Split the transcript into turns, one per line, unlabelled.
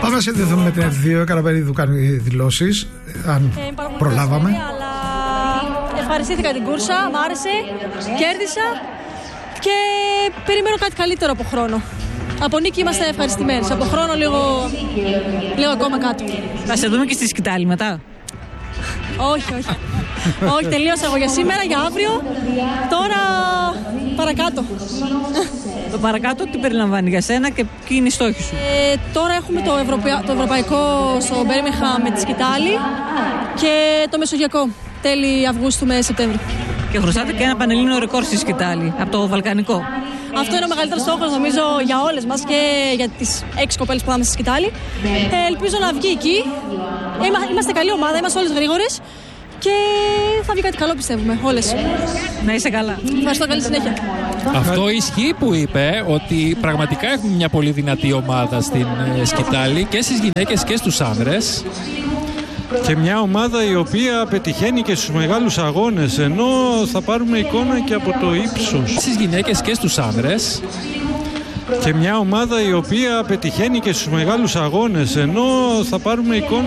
Πάμε να συνδεθούμε με την Εθνική. Έκανα περίπου κάνει δηλώσεις, αν προλάβαμε.
Αλλά ευχαριστήθηκα την κούρσα, μ' άρεσε, κέρδισα και περιμένω κάτι καλύτερο από χρόνο. Από νίκη είμαστε ευχαριστημένοι. Από χρόνο λίγο ακόμα κάτω.
Θα σε δούμε και στη σκητάλη μετά.
Όχι. Όχι, τελείωσα εγώ για σήμερα, για αύριο. Τώρα παρακάτω.
Το παρακάτω τι περιλαμβάνει για σένα και ποιοι είναι οι στόχοι σου?
Τώρα έχουμε το ευρωπαϊκό στο Birmingham με τη σκητάλη και το μεσογειακό τέλη Αυγούστου με Σεπτέμβρη.
Και χρωστάτε και ένα πανελλήνιο ρεκόρ στη σκητάλη από το βαλκανικό.
Αυτό είναι ο μεγαλύτερος στόχος νομίζω για όλες μας και για τις 6 κοπέλες που θα είμαστε στη σκητάλη. Ελπίζω να βγει εκεί. Είμαστε καλή ομάδα, είμαστε όλες γρήγορες και θα βγει κάτι καλό πιστεύουμε όλες.
Να είσαι καλά.
Ευχαριστώ, καλή συνέχεια.
Αυτό ισχύει που είπε ότι πραγματικά έχουμε μια πολύ δυνατή ομάδα στην σκητάλη και στις γυναίκες και στους άνδρες.
Και μια ομάδα η οποία πετυχαίνει και στους μεγάλους αγώνες, ενώ θα πάρουμε εικόνα και από το ύψος.
Στις γυναίκες και στους άνδρες.
Και μια ομάδα η οποία πετυχαίνει και στους μεγάλους αγώνες, ενώ θα πάρουμε εικόνα